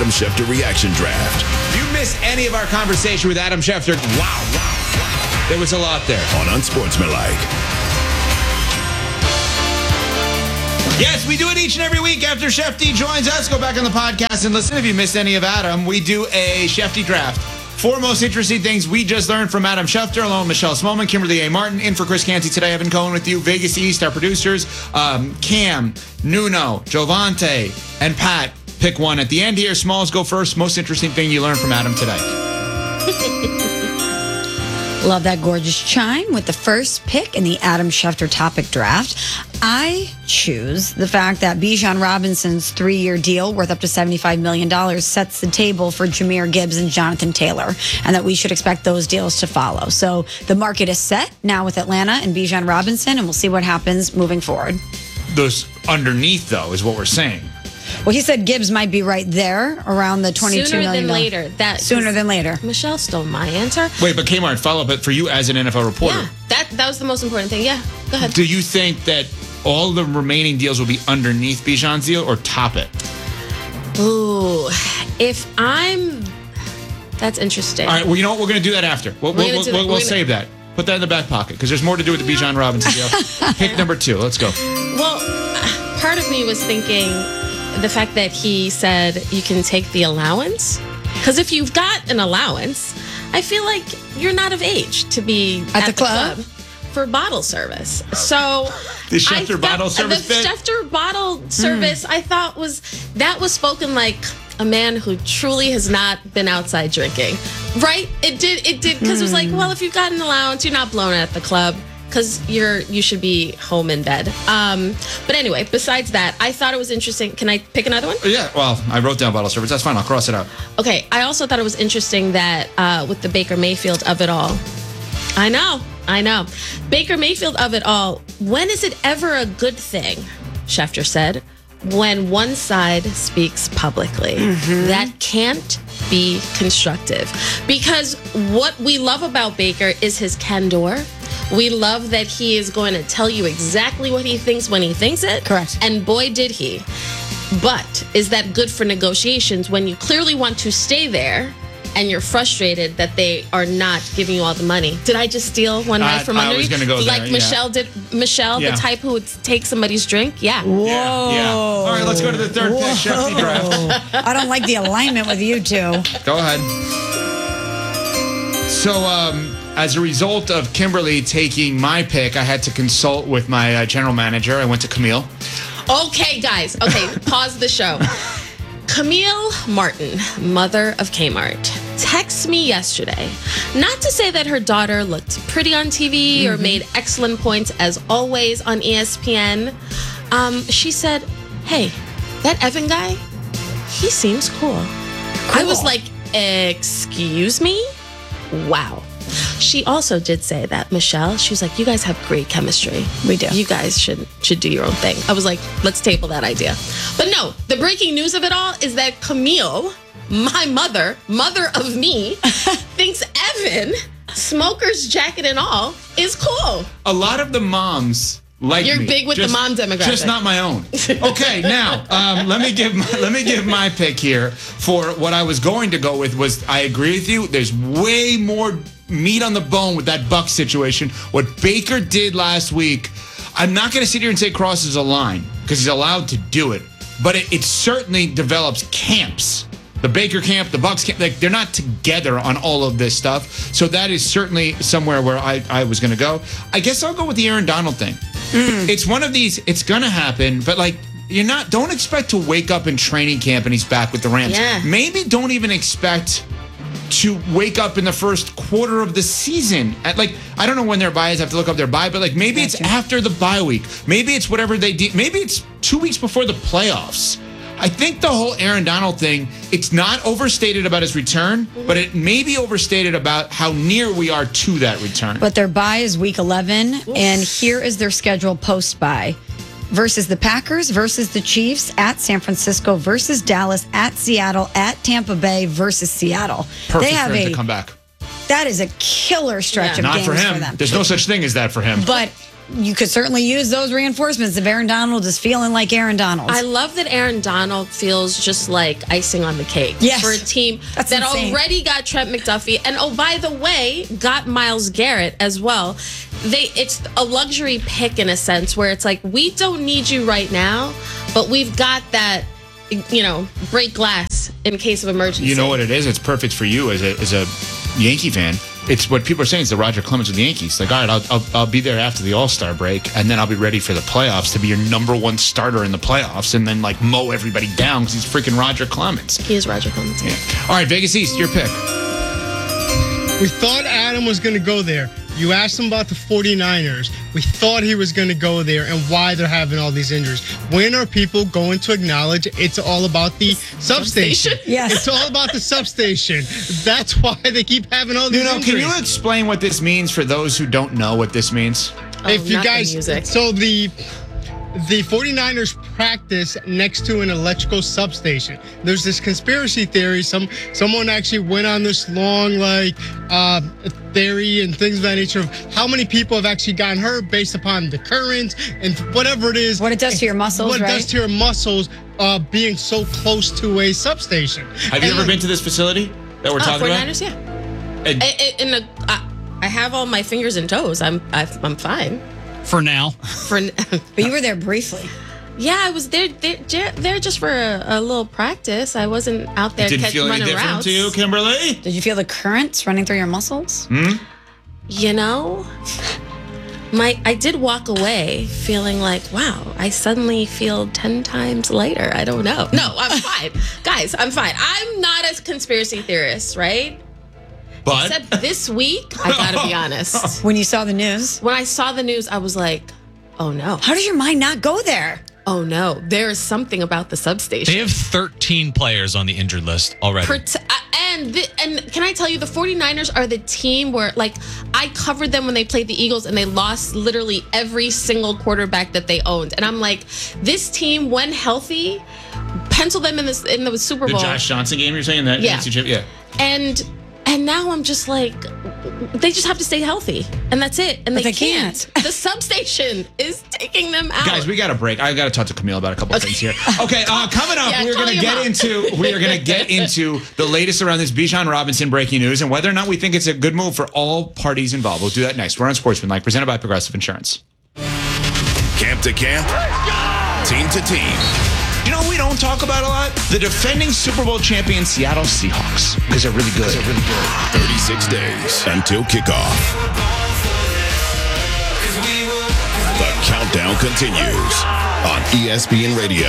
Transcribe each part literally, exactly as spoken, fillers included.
Adam Schefter Reaction Draft. If you missed any of our conversation with Adam Schefter, wow, wow, wow. There was a lot there. On Unsportsmanlike. Yes, we do it each and every week after Shefty joins us. Go back on the podcast and listen. If you missed any of Adam, we do a Shefty draft. Four most interesting things we just learned from Adam Schefter, along with Michelle Smallman, Kimberly A. Martin, in for Chris Canty today. Evan Cohen with you. Vegas East, our producers, um, Cam, Nuno, Jovante, and Pat. Pick one at the end here. Smalls, go first. Most interesting thing you learned from Adam today. Love that gorgeous chime with the first pick in the Adam Schefter topic draft. I choose the fact that Bijan Robinson's three-year deal worth up to seventy-five million dollars sets the table for Jahmyr Gibbs and Jonathan Taylor, and that we should expect those deals to follow. So the market is set now with Atlanta and Bijan Robinson, and we'll see what happens moving forward. Those underneath, though, is what we're saying. Well, he said Gibbs might be right there around the twenty-two Sooner million than later. That Sooner than later. Michelle stole my answer. Wait, but Kmart, follow up. But for you as an N F L reporter, Yeah, that that was the most important thing. Yeah, go ahead. do you think that all the remaining deals will be underneath Bijan's deal or top it? Ooh, if I'm, that's interesting. All right, well, you know what? We're going to do that after. We'll, we'll, gonna we'll, do we'll, that. we'll We're gonna- save that. Put that in the back pocket because there's more to do with the Bijan Robinson deal. Pick number two. Let's go. Well, uh, part of me was thinking the fact that he said you can take the allowance. Because if you've got an allowance, I feel like you're not of age to be At the club? for bottle service. So The Schefter I bottle thought- service The bit? Schefter bottle service, I thought was that was spoken like a man who truly has not been outside drinking. Right? It did. It did because it was like, well, if you've got an allowance, you're not blown at the club. Because you're you should be home in bed. Um, but anyway, besides that, I thought it was interesting. Can I pick another one? Yeah, well, I wrote down bottle service. That's fine. I'll cross it out. Okay, I also thought it was interesting that uh, with the Baker Mayfield of it all, I know, I know. Baker Mayfield of it all, when is it ever a good thing, Schefter said, when one side speaks publicly? Mm-hmm. That can't be constructive. Because what we love about Baker is his candor. We love that he is going to tell you exactly what he thinks when he thinks it. Correct. And boy, did he. But is that good for negotiations when you clearly want to stay there and you're frustrated that they are not giving you all the money? Did I just steal one I- right from I under was you? gonna go like there, Michelle did. Michelle, Yeah. the type who would take somebody's drink? Yeah. Whoa. Yeah, yeah. All right, let's go to the third pick, Shefty draft. I don't like the alignment with you two. Go ahead. So, um, as a result of Kimberly taking my pick, I had to consult with my uh, general manager. I went to Camille. Okay, guys. Okay, pause the show. Camille Martin, mother of Kmart, texted me yesterday. Not to say that her daughter looked pretty on T V or made excellent points as always on E S P N. Um, she said, "Hey, that Evan guy, he seems cool." I was like, "Excuse me? Wow." She also did say that, Michelle, she was like, you guys have great chemistry. We do. You guys should should do your own thing. I was like, let's table that idea. But no, the breaking news of it all is that Camille, my mother, mother of me, thinks Evan, smoker's jacket and all, is cool. A lot of the moms like You're me. big with the mom demographic. Just not my own. Okay, now um, let me give my, let me give my pick here for what I was going to go with. Was I agree with you? There's way more meat on the bone with that Buck situation. What Baker did last week, I'm not going to sit here and say crosses a line because he's allowed to do it, but it, it certainly develops camps. The Baker camp, the Bucks camp, like they're not together on all of this stuff. So that is certainly somewhere where I, I was going to go. I guess I'll go with the Aaron Donald thing. Mm. It's one of these, it's going to happen, but like, you're not, don't expect to wake up in training camp and he's back with the Rams. Yeah. Maybe don't even expect to wake up in the first quarter of the season. At like, I don't know when their bye is. I have to look up their bye, but like maybe it's after the bye week. Maybe it's whatever they do. Maybe it's two weeks before the playoffs. I think the whole Aaron Donald thing, it's not overstated about his return, but it may be overstated about how near we are to that return. But their bye is week eleven, Oof. And here is their schedule post-bye. Versus the Packers, versus the Chiefs, at San Francisco, versus Dallas, at Seattle, at Tampa Bay, versus Seattle. Perfect they have for him a, to come back. That is a killer stretch Yeah. of Not games for him. for them. There's no such thing as that for him. But you could certainly use those reinforcements if Aaron Donald is feeling like Aaron Donald. I love that Aaron Donald feels just like icing on the cake Yes. for a team That's that insane. already got Trent McDuffie, and oh, by the way, got Myles Garrett as well. They it's a luxury pick in a sense where it's like, we don't need you right now, but we've got that, you know, break glass in case of emergency. You know what it is? It's perfect for you as a as a Yankee fan. It's what people are saying is the Roger Clemens of the Yankees. Like, all right, I'll, I'll, I'll be there after the All-Star break, and then I'll be ready for the playoffs to be your number one starter in the playoffs, and then, like, mow everybody down because he's freaking Roger Clemens. He is Roger Clemens. Yeah. All right, Vegas East, your pick. We thought Adam was going to go there. You asked him about the 49ers. We thought he was going to go there and why they're having all these injuries. When are people going to acknowledge it's all about the substation? substation? Yes. It's all about the substation. That's why they keep having all these You know, injuries. can you explain what this means for those who don't know what this means? Oh, if you not the guys, music. so the the 49ers practice next to an electrical substation. There's this conspiracy theory. Some someone actually went on this long like uh, theory and things of that nature of how many people have actually gotten hurt based upon the current and whatever it is. What it does to your muscles, What it right? does to your muscles uh, being so close to a substation. Have you And ever been to this facility that we're Oh, talking about? 49ers, yeah. And- I, I, in the, I, I have all my fingers and toes. I'm I, I'm fine. For now. For But you were there briefly. yeah, I was there. There, there just for a, a little practice. I wasn't out there It didn't catch, feel any running different routes. to you, Kimberly? Did you feel the currents running through your muscles? You know, my I did walk away feeling like, wow, I suddenly feel ten times lighter. I don't know. No, I'm fine, guys. I'm fine. I'm not a conspiracy theorist, right? But Except this week, I gotta be honest. When you saw the news? When I saw the news, I was like, oh no, How does your mind not go there? oh no, there is something about the substation. They have thirteen players on the injured list already. Prote- uh, and the, and can I tell you, the 49ers are the team where, like, I covered them when they played the Eagles and they lost literally every single quarterback that they owned. And I'm like, this team, when healthy, pencil them in this in the Super the Bowl. Josh Johnson game you're saying? That Yeah. yeah. And and now I'm just like, they just have to stay healthy, and that's it. And But they, they can't. The substation is taking them out. Guys, we got to break. I got to talk to Camille about a couple of things here. Okay, uh, coming up, Yeah, we're call going to your get mom. into we are going to get into the latest around this Bijan Robinson breaking news and whether or not we think it's a good move for all parties involved. We'll do that next. We're on Sportsmanlike, presented by Progressive Insurance. Camp to camp, team to team. You know what we don't talk about a lot? The defending Super Bowl champion Seattle Seahawks, because they're really good. They're really good. thirty-six days until kickoff. The countdown continues on E S P N Radio.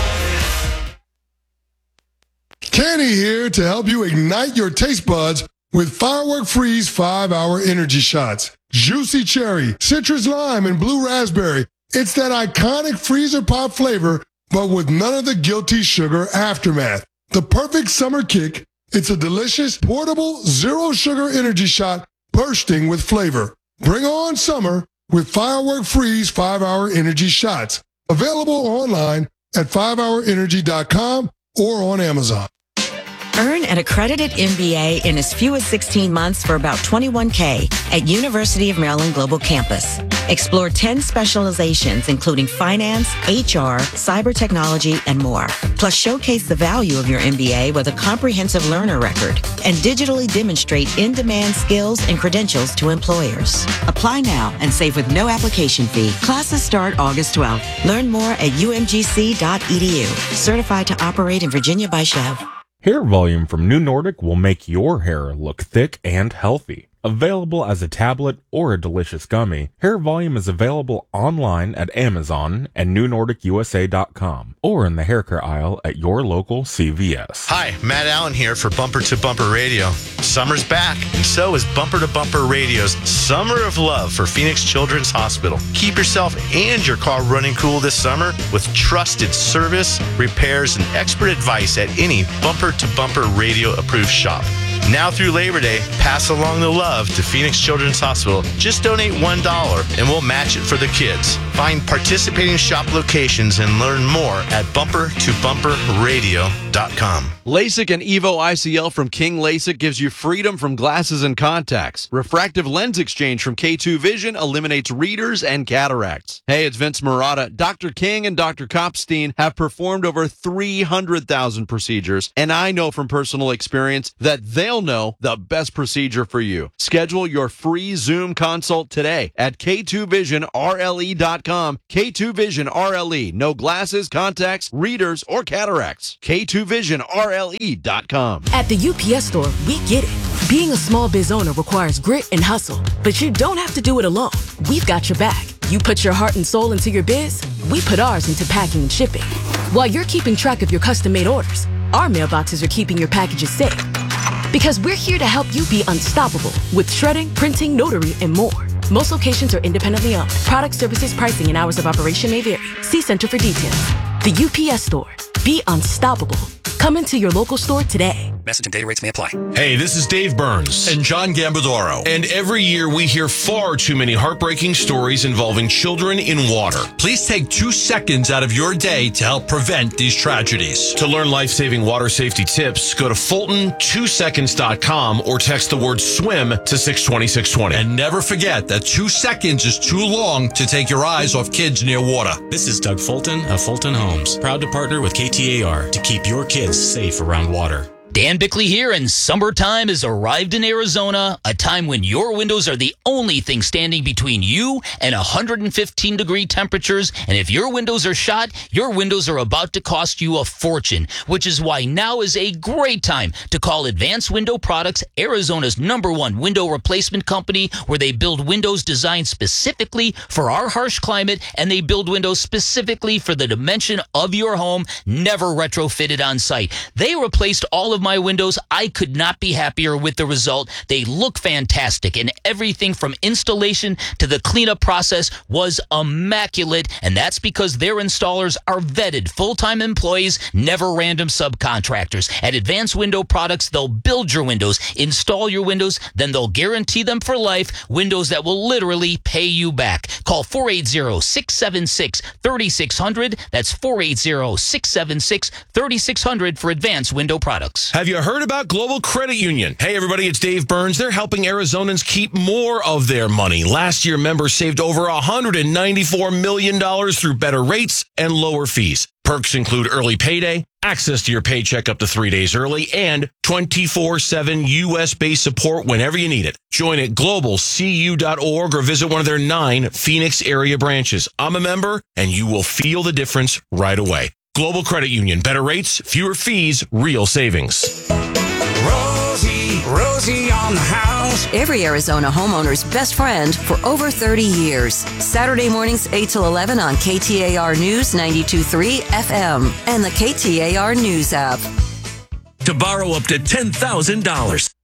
Kenny here to help you ignite your taste buds with Firework Freeze five hour energy shots. Juicy cherry, citrus lime, and blue raspberry. It's that iconic freezer pop flavor, but with none of the guilty sugar aftermath. The perfect summer kick. It's a delicious, portable, zero sugar energy shot bursting with flavor. Bring on summer with Firework Freeze five hour energy shots. Available online at five hour energy dot com or on Amazon. Earn an accredited M B A in as few as sixteen months for about twenty-one K at University of Maryland Global Campus. Explore ten specializations, including finance, H R, cyber technology, and more. Plus, showcase the value of your M B A with a comprehensive learner record and digitally demonstrate in-demand skills and credentials to employers. Apply now and save with no application fee. Classes start August twelfth. Learn more at u m g c dot e d u. Certified to operate in Virginia by Chev. Hair Volume from New Nordic will make your hair look thick and healthy. Available as a tablet or a delicious gummy, Hair Volume is available online at Amazon and new nordic u s a dot com or in the hair care aisle at your local C V S. Hi, Matt Allen here for Bumper to Bumper Radio. Summer's back, and so is Bumper to Bumper Radio's Summer of Love for Phoenix Children's Hospital. Keep yourself and your car running cool this summer with trusted service, repairs, and expert advice at any Bumper to Bumper Radio approved shop. Now through Labor Day, pass along the love to Phoenix Children's Hospital. Just donate one dollar and we'll match it for the kids. Find participating shop locations and learn more at bumper to bumper radio dot com. LASIK and Evo I C L from King LASIK gives you freedom from glasses and contacts. Refractive lens exchange from K two Vision eliminates readers and cataracts. Hey, it's Vince Murata. Doctor King and Doctor Kopstein have performed over three hundred thousand procedures, and I know from personal experience that they'll know the best procedure for you. Schedule your free Zoom consult today at K two vision R L E dot com. K two Vision R L E. No glasses, contacts, readers, or cataracts. K two Vision R L E dot com. At the U P S store, we get it. Being a small biz owner requires grit and hustle, but you don't have to do it alone. We've got your back. You put your heart and soul into your biz, we put ours into packing and shipping. While you're keeping track of your custom-made orders, our mailboxes are keeping your packages safe. Because we're here to help you be unstoppable with shredding, printing, notary, and more. Most locations are independently owned. Product, services, pricing, and hours of operation may vary. See Center for details. The U P S store. Be unstoppable. Come into your local store today. Message and data rates may apply. Hey, this is Dave Burns. And John Gambadoro. And every year we hear far too many heartbreaking stories involving children in water. Please take two seconds out of your day to help prevent these tragedies. To learn life-saving water safety tips, go to Fulton two seconds dot com or text the word SWIM to six two six two zero. And never forget that two seconds is too long to take your eyes off kids near water. This is Doug Fulton of Fulton Homes, proud to partner with K T A R to keep your kids safe around water. Dan Bickley here, and summertime has arrived in Arizona, a time when your windows are the only thing standing between you and one hundred fifteen degree temperatures. And if your windows are shot, your windows are about to cost you a fortune, which is why now is a great time to call Advanced Window Products, Arizona's number one window replacement company, where they build windows designed specifically for our harsh climate, and they build windows specifically for the dimension of your home, never retrofitted on site. They replaced all of my windows. I could not be happier with the result. They look fantastic, and everything from installation to the cleanup process was immaculate, and that's because their installers are vetted full-time employees, never random subcontractors. At Advanced Window Products, they'll build your windows, install your windows, then they'll guarantee them for life, windows that will literally pay you back. Call four eight zero, six seven six, three six zero zero. That's four eight zero, six seven six, three six zero zero for Advanced Window Products. Have you heard about Global Credit Union? Hey, everybody, it's Dave Burns. They're helping Arizonans keep more of their money. Last year, members saved over one hundred ninety-four million dollars through better rates and lower fees. Perks include early payday, access to your paycheck up to three days early, and twenty-four seven U S-based support whenever you need it. Join at global c u dot org or visit one of their nine Phoenix area branches. I'm a member, and you will feel the difference right away. Global Credit Union. Better rates, fewer fees, real savings. Rosie, Rosie on the house. Every Arizona homeowner's best friend for over thirty years. Saturday mornings eight till eleven on K T A R News ninety-two point three F M and the K T A R News app. To borrow up to ten thousand dollars.